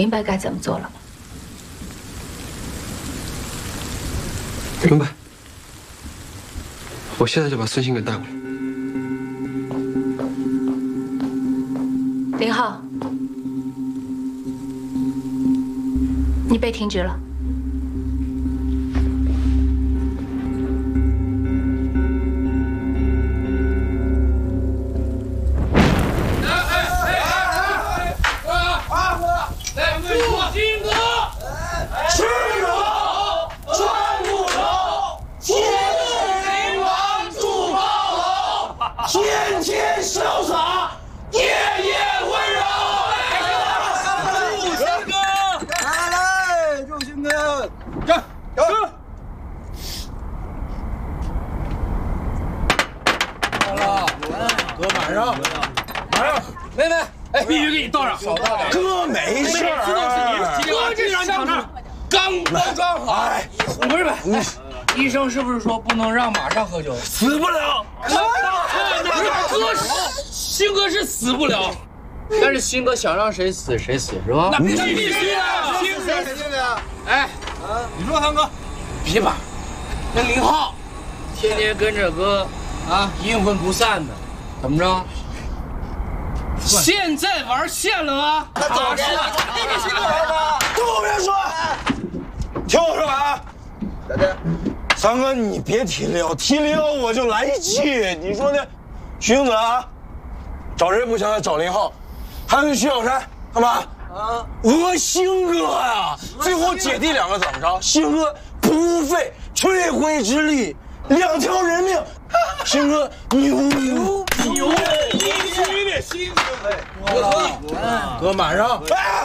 明白该怎么做了吗？ 明白。我现在就把孙鑫给带过来。 林浩，你被停职了。 天天潇洒，夜夜温柔。 肉星哥，来，肉星哥，站，好了，哥马上，妹妹，哎，必须给你倒上，少倒点。 哥没事儿， 哥这伤口刚包装好。哎，不是吧？医生是不是说不能让马上喝酒？ 死不了。 哥，鑫哥是死不了，但是鑫哥想让谁死谁死是吧？那必须啊！ 鑫哥肯定的。 哎，你说韩哥，别吧，那林浩天天跟着哥啊，阴魂不散的，怎么着？现在玩线了啊！ 那怎么着？那个鑫哥玩吗？不别说，听我说啊，大姐。三哥，你别提了，提了我就来气。你说呢？徐英子啊，找人不行，找林浩，还有徐小山，干嘛？啊，讹星哥呀！最后姐弟两个怎么着？星哥不费吹灰之力，2条人命。星哥牛，必须得星哥！哥马上，哎。